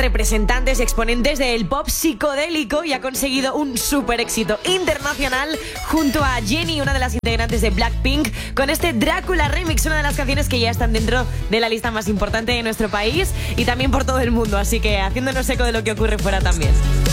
representantes y exponentes del pop psicodélico y ha conseguido un súper éxito internacional junto a Jennie, una de las integrantes de Blackpink, con este Drácula Remix, una de las canciones que ya están dentro de la lista más importante de nuestro país y también por todo el mundo, así que haciéndonos eco de lo que ocurre fuera también.